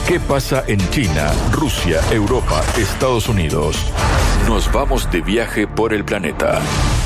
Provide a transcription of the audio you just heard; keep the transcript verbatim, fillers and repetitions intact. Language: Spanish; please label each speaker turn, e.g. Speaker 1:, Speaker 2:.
Speaker 1: ¿Qué pasa en China, Rusia, Europa, Estados Unidos? Nos vamos de viaje por el planeta.